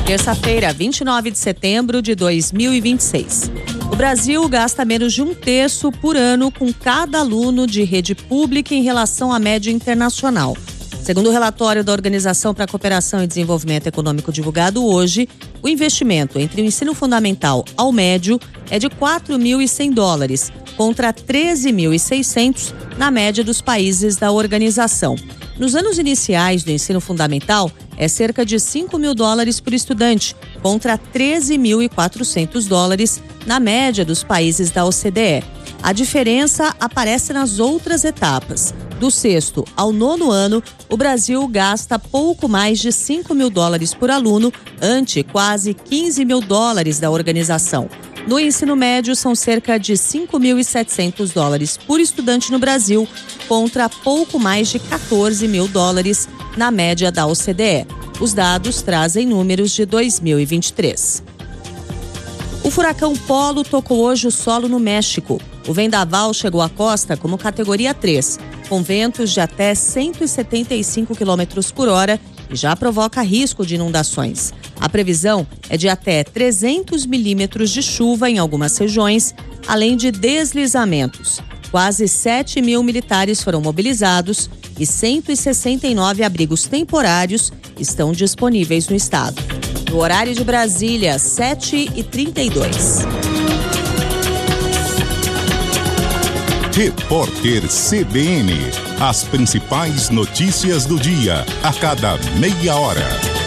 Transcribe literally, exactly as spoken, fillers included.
Terça-feira, vinte e nove de setembro de dois mil e vinte e seis. O Brasil gasta menos de um terço por ano com cada aluno de rede pública em relação à média internacional. Segundo o relatório da Organização para a Cooperação e Desenvolvimento Econômico divulgado hoje, o investimento entre o ensino fundamental ao médio é de quatro mil e cem dólares, contra treze mil e seiscentos na média dos países da organização. Nos anos iniciais do ensino fundamental, é cerca de cinco mil dólares por estudante, contra treze mil e quatrocentos dólares na média dos países da O C D E. A diferença aparece nas outras etapas. Do sexto ao nono ano, o Brasil gasta pouco mais de cinco mil dólares por aluno, ante quase quinze mil dólares da organização. No ensino médio, são cerca de cinco mil e setecentos dólares por estudante no Brasil, contra pouco mais de quatorze mil dólares na média da O C D E. Os dados trazem números de dois mil e vinte e três. O furacão Polo tocou hoje o solo no México. O vendaval chegou à costa como categoria três, com ventos de até cento e setenta e cinco quilômetros por hora e já provoca risco de inundações. A previsão é de até trezentos milímetros de chuva em algumas regiões, além de deslizamentos. Quase sete mil militares foram mobilizados e cento e sessenta e nove abrigos temporários estão disponíveis no estado. No horário de Brasília, sete e trinta e dois. Repórter C B N. As principais notícias do dia, a cada meia hora.